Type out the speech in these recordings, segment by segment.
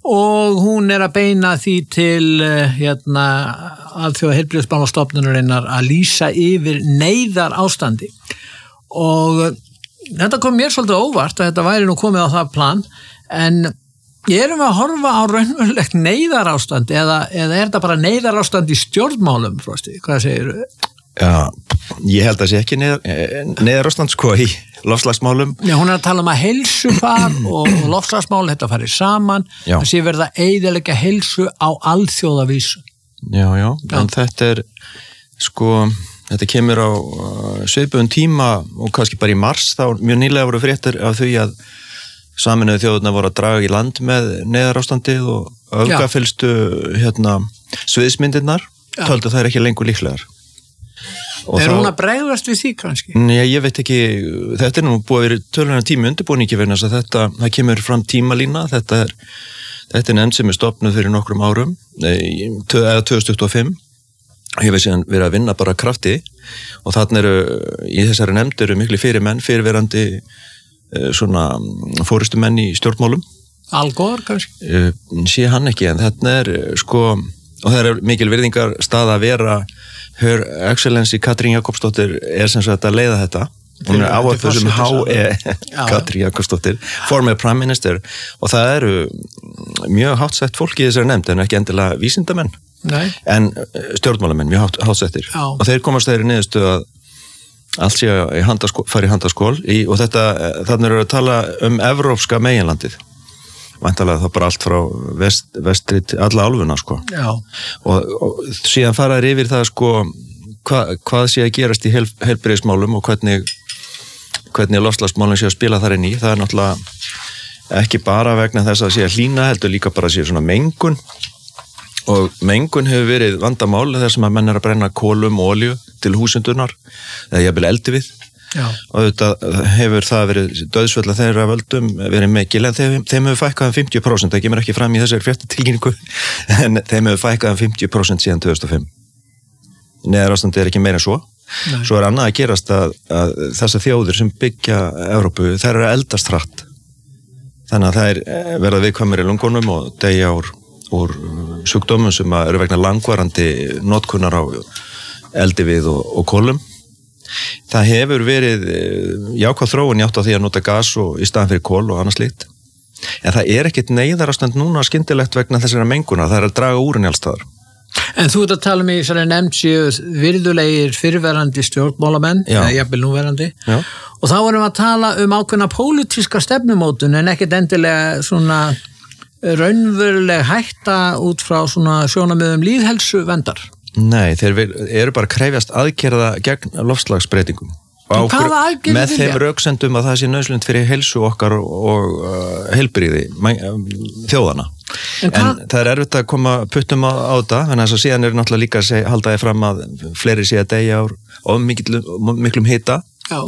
og hún að beina því til Alþjóða heilbrigðismálastofnunarinnar að lýsa yfir neyðarástandi og þetta kom mér svolítið óvart að þetta væri nú komið á það plan en erum við að horfa á raunverulegt neyðarástand eða er þetta bara neyðarástand í stjórnmálum, Frosti? Hvað segirðu? Já, ég held að sé ekki neyðarástand sko í loftslagsmálum. Já, hún að tala að heilsufar og loftslagsmál, þetta farið saman, það sé verða eyðileggja heilsu á alþjóðavísu. Já, en þetta sko, þetta kemur á svipuðum tíma og kannski bara í mars, þá mjög nýlega voru fréttir af því að Sameinuðu þjóðirnar voru að draga í land með neyðarástandið og öfgafyllstu sviðsmyndirnar töldu þær ekki lengur líklegar. Hún að bregðast við því kannski? Nei, ég veit ekki, þetta nú búið að vera tölulega tími undirbúningi vegna þess að það kemur fram tímalína, þetta er nefnd sem stofnuð fyrir nokkrum árum, eða 2025, hefur síðan verið að vinna bara krafti og þarna í þessari nefnd eru miklu fyrirmenn, fyrirverandi svona forystumenn í stjórnmálum. Al Gore kannski? Sé hann ekki, en þarna sko, og það mikil virðingar stað að vera Her Excellency Katrín Jakobsdóttir sem sagt að leiða þetta. Hún ávarpuð sem Katrín Jakobsdóttir, former Prime Minister og það eru mjög háttsett fólk í þessari nefnd en ekki endilega vísindamenn. Nei. En stjórnmálamenn mjög hátsettir og þeir komast þeirri niðurstöðu að allt sé að fara í handaskól og þannig eru að tala evrópska meginlandið væntanlega það bara allt frá vestri til alla álfuna sko. Og síðan fara þeir yfir það sko hvað sé að gerast í heilbrigðismálum og hvernig loftslagsmálum sé að spila þar inn í, það náttúrulega ekki bara vegna þess að sé að hlýna heldur líka bara að sé svona mengun og mengun hefur verið vandamál þar sem að menn að brenna kolum og olíu til húsundunar eða jafnvel eldi við og þetta hefur það verið dauðsföll að þeirra völdum verið mikil en þeim hefur fækkað 50%, það kemur ekki fram í þessari fréttatilkynningu en þeim hefur fækkað 50% síðan 2005 neyðarástandi ekki meira en svo. Svo annað að gerast að þessar þjóðir sem byggja Evrópu, þær eru að eldast hratt þannig að þær verða viðkvæmur í lungunum og deyja úr sjúkdómum sem eru vegna langvarandi notkunar á eldi við og kolum. Það hefur verið jákvæð þróun í átt á því að nota gas og í staðan fyrir kol og annað slíkt. En það ekkert neyðarástand núna skyntilegt vegna þessara menguna, það að draga úr henni alls staðar. En þú ert að tala um í svona nefnd séu virðulegir fyrrverandi stjórnmálamenn, eða jafnvel núverandi, og þá erum við að tala ákveðna pólitíska stefnumótun en ekkert endilega svona raunveruleg hætta út frá svona sjónarmiðum lýðheilsuverndar. Nei, þeir eru bara krefjast aðgerða gegn loftslagsbreytingum. Með þeim röksendum að það sé nauðsynlegt fyrir heilsu okkar og heilbrigði þjóðana. En það erfitt að koma puttum á þetta, þannig að síðan náttúrulega líka að halda þið fram að fleiri sé að deyja úr miklum hita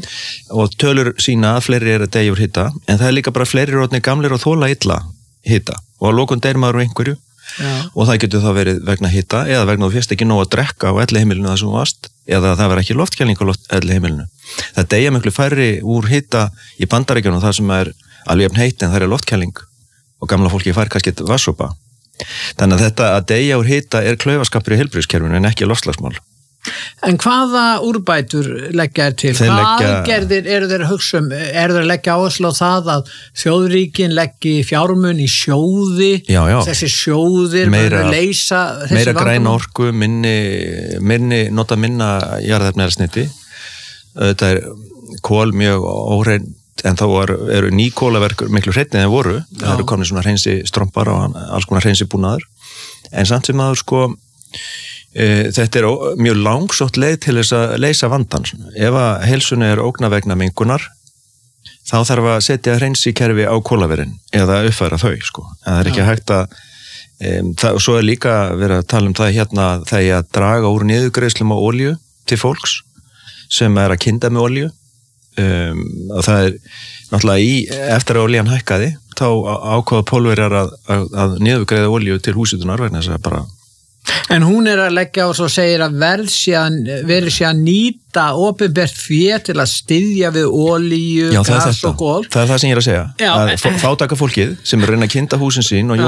og tölur sína að fleiri að deyja úr hita, en það líka bara fleiri orðnir gamlir og þola illa hita og að lokun deyr maður úr einhverju og það getur þá verið vegna hita eða vegna þú fyrst ekki nóg að drekka á elliheimilinu það sem varst eða það var ekki loftkæling á elliheimilinu. Það deyja miklu færri úr hita í Bandaríkjunum það sem alveg jafn heitt en það loftkæling og gamla fólki fær kannski vatnssopa. Þannig að þetta að deyja úr hita klaufaskapur í heilbrigðiskerfinu en ekki loftslagsmál. En hvaða úrbætur leggja til? Hvað aðgerðir eru þeir að hugsa eru þeir að leggja áherslu á það að þjóðríkin leggi fjármun í sjóði þessi sjóðir leysa þessi meira græn orku, nota minna jarðefnaeldsneyti. Þetta kol mjög óhreint en þá eru ný kólaverk miklu hreinni en voru. Það eru komnir svona hreinsi strompar og alls konar hreinsi búnaður en samt sem aður sko þetta mjög langsótt leið til þess að leysa vandan. Ef að heilsunni ógna vegna mengunar þá þarf að setja hreinsikerfi á kólaverin eða uppfæra þau sko. En það ekki hægt að svo líka verið að tala um það hérna þegar að draga úr niðurgreiðslum á olíu til fólks sem að kynda með olíu og það náttúrulega eftir að olían hækkaði þá ákvaða pólverjar að niðurgreiða olíu til húsitunar vegna þess að bara En hún að leggja á svo segir að verið sé að nýta opinbert fé til að styðja við olíu, gas og kol. Það það sem ég að segja. Að fátæka fólkið sem reyna að kynda húsin sín og